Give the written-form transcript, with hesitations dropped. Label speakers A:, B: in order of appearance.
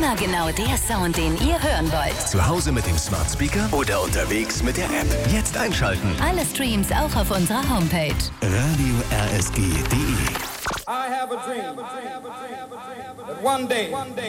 A: Immer genau der Sound, den ihr hören wollt.
B: Zu Hause mit dem Smart Speaker oder unterwegs mit der App. Jetzt einschalten.
A: Alle Streams auch auf unserer Homepage.
B: Radio RSG.de.
C: I have a dream that one day